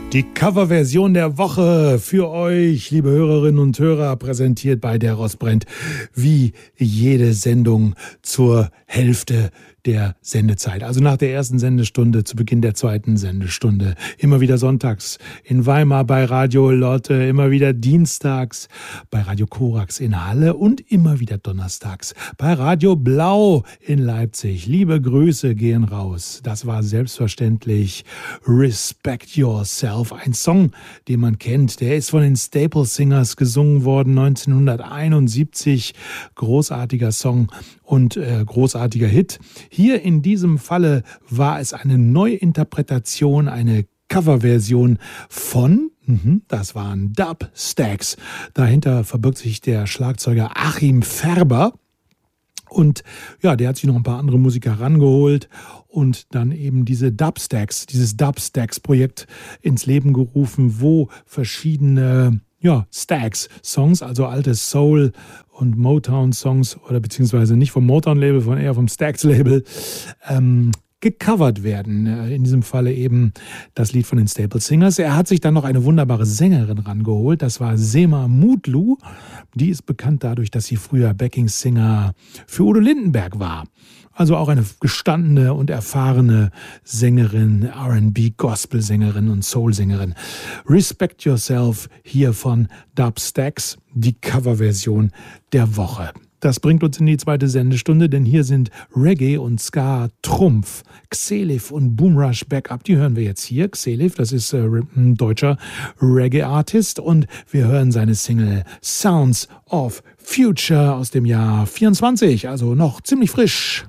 Die Coverversion der Woche für euch, liebe Hörerinnen und Hörer, präsentiert bei der Rosbrennt wie jede Sendung zur Hälfte der Sendezeit. Also nach der ersten Sendestunde, zu Beginn der zweiten Sendestunde. Immer wieder sonntags in Weimar bei Radio Lotte, immer wieder dienstags bei Radio Korax in Halle und immer wieder donnerstags bei Radio Blau in Leipzig. Liebe Grüße gehen raus. Das war selbstverständlich Respect Yourself, ein Song, den man kennt. Der ist von den Staple Singers gesungen worden, 1971. Großartiger Song und großartiger Hit. Hier in diesem Falle war es eine Neuinterpretation, eine Coverversion von, das waren Dubstacks. Dahinter verbirgt sich der Schlagzeuger Achim Färber. Und ja, der hat sich noch ein paar andere Musiker rangeholt und dann eben dieses Dubstacks-Projekt ins Leben gerufen, wo verschiedene Stax-Songs, also alte Soul- und Motown-Songs oder beziehungsweise nicht vom Motown-Label, sondern eher vom Stax-Label, gecovert werden. In diesem Falle eben das Lied von den Staple Singers. Er hat sich dann noch eine wunderbare Sängerin rangeholt. Das war Sema Mutlu. Die ist bekannt dadurch, dass sie früher Backing-Singer für Udo Lindenberg war. Also auch eine gestandene und erfahrene Sängerin, R&B, Gospel-Sängerin und Soul-Sängerin. Respect Yourself hier von Dubstacks, die Coverversion der Woche. Das bringt uns in die zweite Sendestunde, denn hier sind Reggae und Ska Trumpf, Xelif und Boomrush Backup. Die hören wir jetzt hier. Xelif, das ist ein deutscher Reggae-Artist und wir hören seine Single Sounds of Future aus dem Jahr 24, also noch ziemlich frisch.